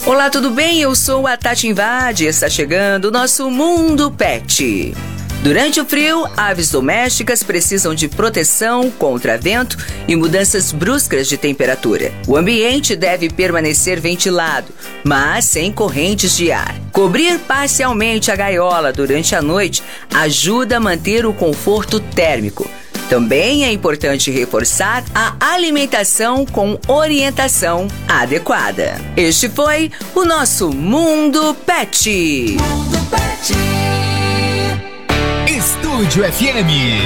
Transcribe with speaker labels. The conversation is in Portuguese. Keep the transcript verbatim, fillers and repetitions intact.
Speaker 1: Olá, tudo bem? Eu sou a Tati Invade e está chegando o nosso Mundo Pet. Durante o frio, aves domésticas precisam de proteção contra vento e mudanças bruscas de temperatura. O ambiente deve permanecer ventilado, mas sem correntes de ar. Cobrir parcialmente a gaiola durante a noite ajuda a manter o conforto térmico. Também é importante reforçar a alimentação com orientação adequada. Este foi o nosso Mundo Pet.
Speaker 2: Mundo Pet. Estúdio F M.